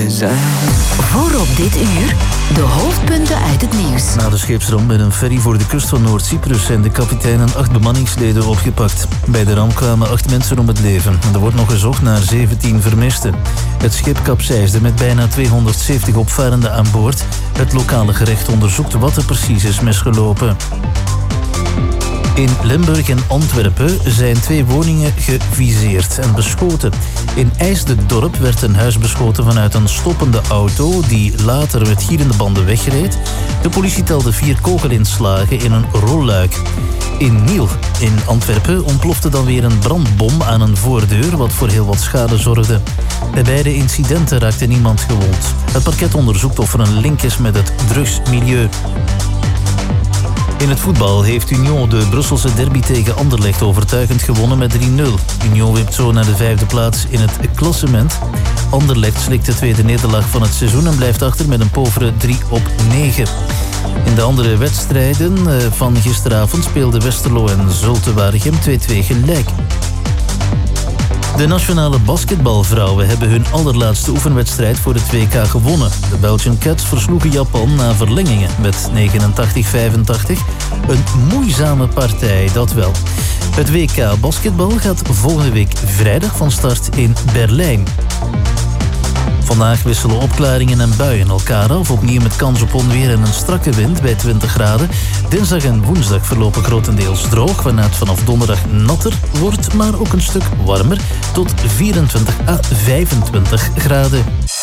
zijn. Voor op dit uur de hoofdpunten uit het nieuws. Na de scheepsramp met een ferry voor de kust van Noord-Cyprus zijn de kapitein en 8 bemanningsleden opgepakt. Bij de ramp kwamen 8 mensen om het leven. Er wordt nog gezocht naar 17 vermisten. Het schip kapseisde met bijna 270 opvarenden aan boord. Het lokale gerecht onderzoekt wat er precies is misgelopen. In Limburg en Antwerpen zijn 2 woningen geviseerd en beschoten. In IJsdedorp werd een huis beschoten vanuit een stoppende auto die later met gierende banden wegreed. De politie telde 4 kogelinslagen in een rolluik. In Niel in Antwerpen ontplofte dan weer een brandbom aan een voordeur, wat voor heel wat schade zorgde. Bij beide incidenten raakte niemand gewond. Het parket onderzoekt of er een link is met het drugsmilieu. In het voetbal heeft Union de Brusselse derby tegen Anderlecht overtuigend gewonnen met 3-0. Union wipt zo naar de 5e plaats in het klassement. Anderlecht slikt de tweede nederlaag van het seizoen en blijft achter met een povere 3-9. In de andere wedstrijden van gisteravond speelden Westerlo en Zulte Waregem 2-2 gelijk. De nationale basketbalvrouwen hebben hun allerlaatste oefenwedstrijd voor het WK gewonnen. De Belgian Cats versloegen Japan na verlengingen met 89-85. Een moeizame partij, dat wel. Het WK basketbal gaat volgende week vrijdag van start in Berlijn. Vandaag wisselen opklaringen en buien elkaar af, opnieuw met kans op onweer en een strakke wind bij 20 graden. Dinsdag en woensdag verlopen grotendeels droog, waarna het vanaf donderdag natter wordt, maar ook een stuk warmer, tot 24 à 25 graden.